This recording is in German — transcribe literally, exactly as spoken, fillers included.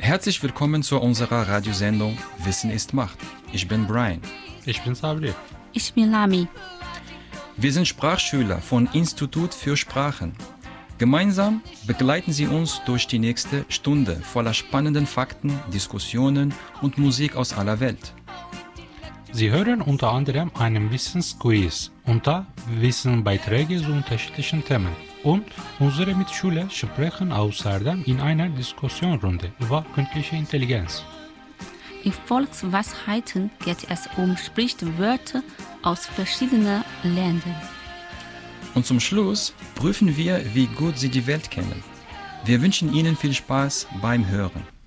Herzlich willkommen zu unserer Radiosendung Wissen ist Macht. Ich bin Brian. Ich bin Sabri. Ich bin Lami. Wir sind Sprachschüler von Institut für Sprachen. Gemeinsam begleiten Sie uns durch die nächste Stunde voller spannenden Fakten, Diskussionen und Musik aus aller Welt. Sie hören unter anderem einen Wissensquiz und da Wissenbeiträge zu unterschiedlichen Themen. Und unsere Mitschüler sprechen außerdem in einer Diskussionsrunde über künstliche Intelligenz. In Volksweisheiten geht es um Sprichwörter aus verschiedenen Ländern. Und zum Schluss prüfen wir, wie gut Sie die Welt kennen. Wir wünschen Ihnen viel Spaß beim Hören.